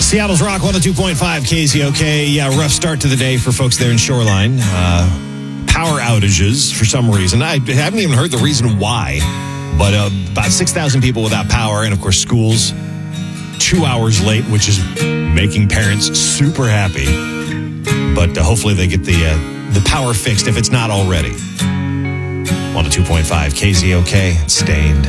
Seattle's Rock 102.5 KZOK. Yeah, rough start to the day for folks there in Shoreline. Power outages for some reason. I haven't even heard the reason why. But about 6,000 people without power. And, of course, schools 2 hours late, which is making parents super happy. But hopefully they get the power fixed if it's not already. 102.5 KZOK. Stained.